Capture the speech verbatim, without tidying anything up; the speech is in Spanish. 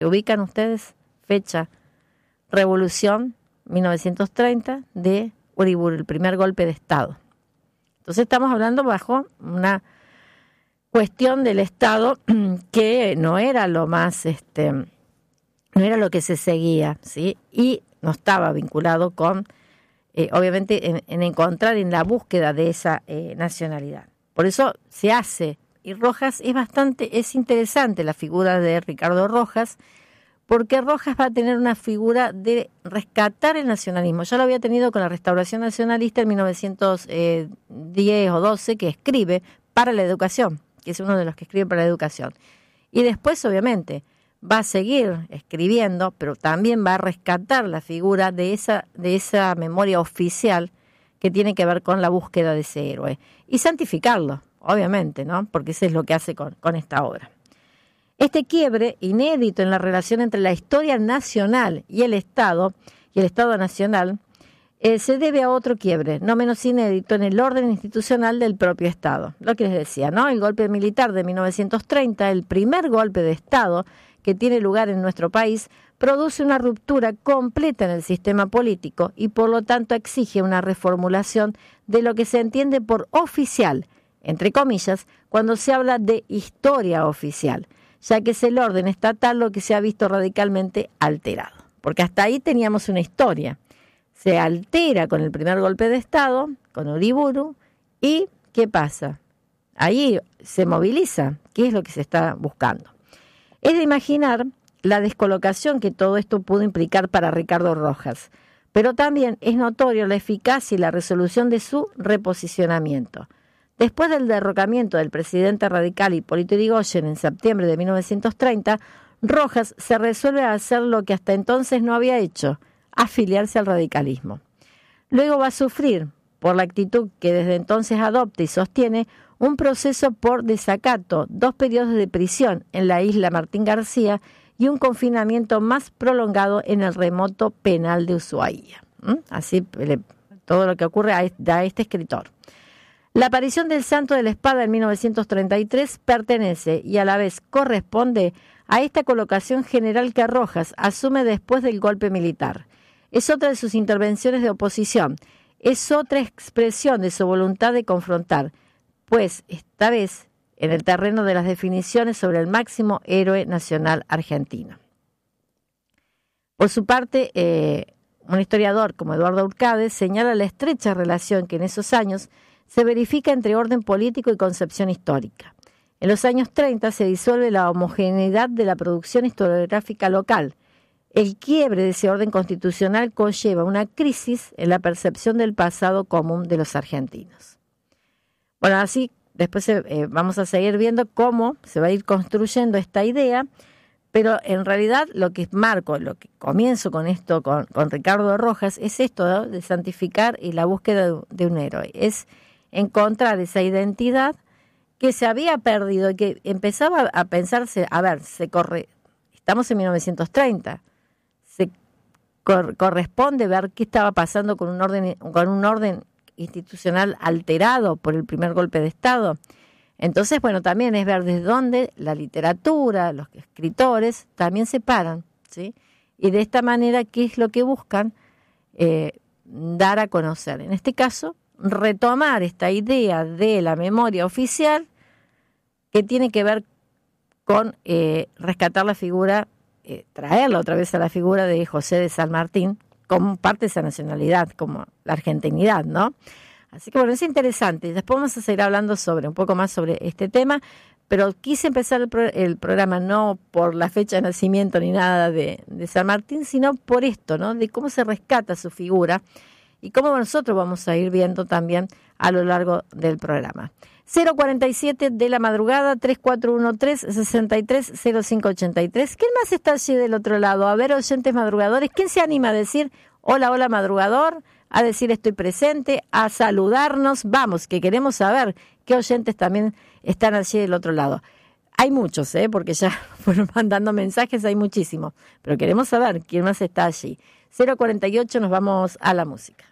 ¿Ubican ustedes? Fecha, Revolución mil novecientos treinta de Uriburu, el primer golpe de Estado. Entonces estamos hablando bajo una cuestión del Estado que no era lo más, este, no era lo que se seguía, ¿sí? Y no estaba vinculado con, eh, obviamente, en, en encontrar en la búsqueda de esa eh, nacionalidad. Por eso se hace, y Rojas es bastante, es interesante la figura de Ricardo Rojas, porque Rojas va a tener una figura de rescatar el nacionalismo. Ya lo había tenido con la Restauración Nacionalista en mil novecientos diez o doce, que escribe para la educación, que es uno de los que escribe para la educación. Y después, obviamente, va a seguir escribiendo, pero también va a rescatar la figura de esa, de esa memoria oficial que tiene que ver con la búsqueda de ese héroe. Y santificarlo, obviamente, ¿no? Porque eso es lo que hace con, con esta obra. Este quiebre inédito en la relación entre la historia nacional y el Estado, y el Estado nacional, eh, se debe a otro quiebre, no menos inédito, en el orden institucional del propio Estado. Lo que les decía, ¿no? El golpe militar de mil novecientos treinta, el primer golpe de Estado que tiene lugar en nuestro país, produce una ruptura completa en el sistema político y por lo tanto exige una reformulación de lo que se entiende por oficial, entre comillas, cuando se habla de historia oficial, ya que es el orden estatal lo que se ha visto radicalmente alterado. Porque hasta ahí teníamos una historia. Se altera con el primer golpe de Estado, con Uriburu, y ¿qué pasa? Ahí se moviliza. ¿Qué es lo que se está buscando? Es de imaginar la descolocación que todo esto pudo implicar para Ricardo Rojas, pero también es notorio la eficacia y la resolución de su reposicionamiento. Después del derrocamiento del presidente radical Hipólito Yrigoyen en septiembre de mil novecientos treinta, Rojas se resuelve a hacer lo que hasta entonces no había hecho, afiliarse al radicalismo. Luego va a sufrir, por la actitud que desde entonces adopta y sostiene, un proceso por desacato, dos periodos de prisión en la isla Martín García y un confinamiento más prolongado en el remoto penal de Ushuaia. ¿Mm? Así todo lo que ocurre a este escritor. La aparición del Santo de la Espada en mil novecientos treinta y tres pertenece y a la vez corresponde a esta colocación general que Rojas asume después del golpe militar. Es otra de sus intervenciones de oposición, es otra expresión de su voluntad de confrontar, pues esta vez en el terreno de las definiciones sobre el máximo héroe nacional argentino. Por su parte, eh, un historiador como Eduardo Urcade señala la estrecha relación que en esos años se verifica entre orden político y concepción histórica. En los años treinta se disuelve la homogeneidad de la producción historiográfica local. El quiebre de ese orden constitucional conlleva una crisis en la percepción del pasado común de los argentinos. Bueno, así después eh, vamos a seguir viendo cómo se va a ir construyendo esta idea, pero en realidad lo que marco, lo que comienzo con esto, con, con Ricardo Rojas, es esto, ¿no? De santificar y la búsqueda de, de un héroe. Es encontrar esa identidad que se había perdido y que empezaba a pensarse, a ver, se corre, estamos en mil novecientos treinta, se cor, corresponde ver qué estaba pasando con un orden, con un orden institucional alterado por el primer golpe de Estado. Entonces, bueno, también es ver desde dónde la literatura, los escritores también se paran, ¿sí? Y de esta manera, ¿qué es lo que buscan? Eh, dar a conocer. En este caso, retomar esta idea de la memoria oficial que tiene que ver con eh, rescatar la figura, eh, traerla otra vez a la figura de José de San Martín como parte de esa nacionalidad, como la argentinidad, ¿no? Así que bueno, es interesante. Después vamos a seguir hablando sobre un poco más sobre este tema, pero quise empezar el, pro, el programa no por la fecha de nacimiento ni nada de, de San Martín, sino por esto, ¿no? De cómo se rescata su figura y cómo nosotros vamos a ir viendo también a lo largo del programa. cero cuarenta y siete de la madrugada, tres cuatro uno tres, seis tres cero cinco ocho tres. ¿Quién más está allí del otro lado? A ver, oyentes madrugadores, ¿quién se anima a decir hola, hola madrugador? A decir estoy presente, a saludarnos. Vamos, que queremos saber qué oyentes también están allí del otro lado. Hay muchos, ¿eh? Porque ya fueron mandando mensajes, hay muchísimos. Pero queremos saber quién más está allí. cero cuarenta y ocho, nos vamos a la música.